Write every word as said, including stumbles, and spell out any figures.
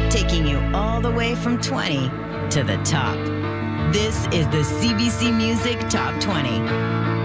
taking you all the way from twenty to the top. This is the C B C Music Top twenty.